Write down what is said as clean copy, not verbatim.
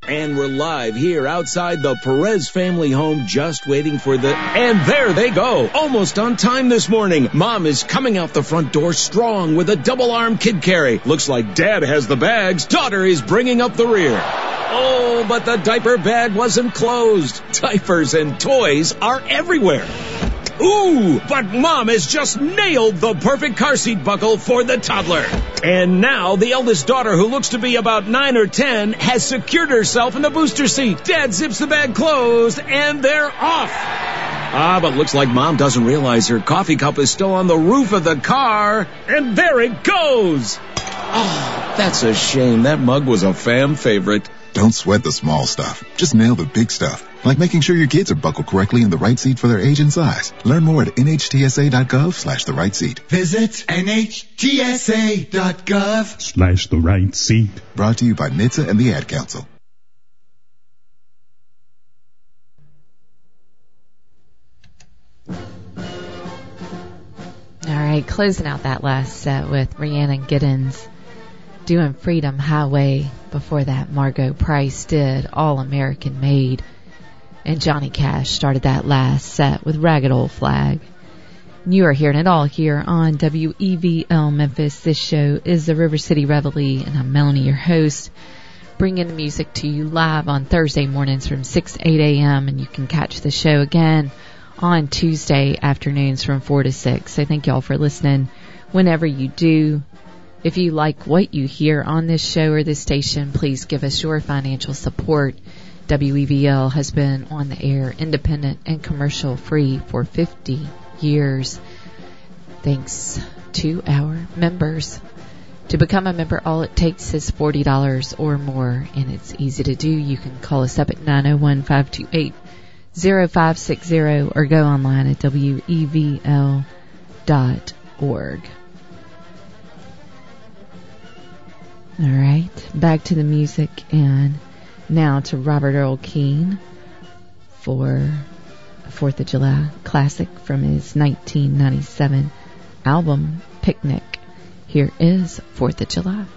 And we're live here outside the Perez family home, just waiting for and there they go. Almost on time this morning. Mom is coming out the front door strong with a double-arm kid carry. Looks like Dad has the bags. Daughter is bringing up the rear. Oh, but the diaper bag wasn't closed. Diapers and toys are everywhere. Ooh, but Mom has just nailed the perfect car seat buckle for the toddler. And now the eldest daughter, who looks to be about 9 or 10, has secured herself in the booster seat. Dad zips the bag closed, and they're off. But looks like Mom doesn't realize her coffee cup is still on the roof of the car. And there it goes. Oh, that's a shame. That mug was a fam favorite. Don't sweat the small stuff. Just nail the big stuff, like making sure your kids are buckled correctly in the right seat for their age and size. Learn more at nhtsa.gov/the right seat. Visit nhtsa.gov/the right seat. Brought to you by NHTSA and the Ad Council. All right, closing out that last set with Rhiannon Giddens doing Freedom Highway. Before that, Margot Price did All American Made. And Johnny Cash started that last set with Ragged Old Flag. You are hearing it all here on WEVL Memphis. This show is the River City Reveille, and I'm Melanie, your host, bringing the music to you live on Thursday mornings from 8 a.m. And you can catch the show again on Tuesday afternoons from 4 to 6. So thank y'all for listening whenever you do. If you like what you hear on this show or this station, please give us your financial support. WEVL has been on the air, independent and commercial free for 50 years. Thanks to our members. To become a member, all it takes is $40 or more, and it's easy to do. You can call us up at 901-528-0560 or go online at WEVL.org. All right, back to the music, and now to Robert Earl Keen for a 4th of July classic from his 1997 album, Picnic. Here is 4th of July.